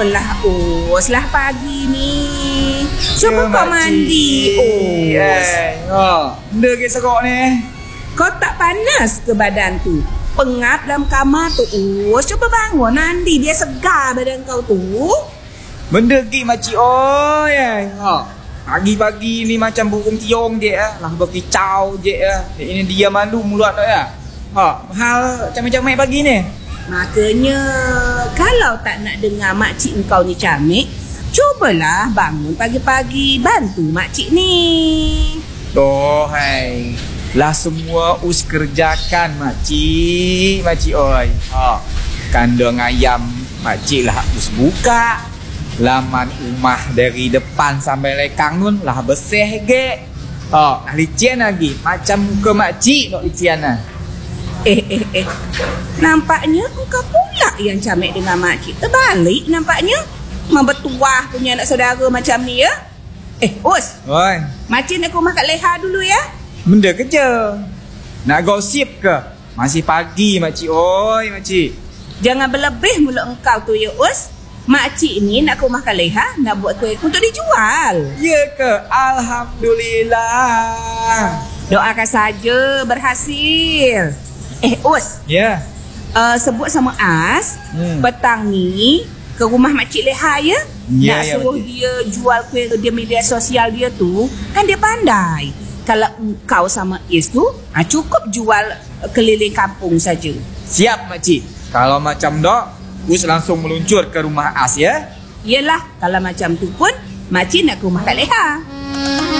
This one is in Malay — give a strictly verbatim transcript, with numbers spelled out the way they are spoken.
bangunlah Us lah pagi ni. Cuba kau mandi Us. Eh, ha, benda ke serok ni? Kau tak panas ke badan tu? Pengap dalam kamar tu Us. Cuba bangun mandi, dia segar badan kau tu. Benda ke makcik oi. Ha. Pagi-pagi ni macam burung tiong je ah. Lah berkicau je ah. Ini dia malu mulut tu ya. Ha, hal camik-camik pagi ni. Makanya kalau tak nak dengar makcik engkau ni camik, cubalah bangun pagi-pagi bantu makcik ni. Doh hai. Lah semua us kerjakan makcik, makcik oi. Ha. Kandang ayam makcik lah us buka. Laman rumah dari depan sampai lekang nun lah bersih ge. Ha, nah licin lagi macam muka makcik nak lician lah. Eh eh eh. Nampaknya engkau pula yang camik dengan makcik. Terbalik nampaknya. Membetuah punya anak saudara macam ni ya. Eh, Us. Oi. Makcik nak ke rumah Kak Leha dulu ya. Benda kerja. Nak gosip ke? Masih pagi makcik. Oi makcik. Jangan berlebih mulut engkau tu ya, Us. Makcik ni nak ke rumah Kak Leha, nak buat kuih untuk dijual. Ya ke? Alhamdulillah. Doakan saja berhasil. Eh, Us. Ya. Yeah. Uh, sebut sama As, Hmm. petang ni ke rumah Makcik Leha ya. Ya, Nak ya, suruh makcik. dia jual kuih dia media sosial dia tu, kan dia pandai. Kalau engkau sama Is tu, ha, cukup jual keliling kampung saja. Siap makcik. Kalau macam dok, us langsung meluncur ke rumah As ya. Yelah, kalau macam tu pun Makcik nak ke rumah Kak Leha.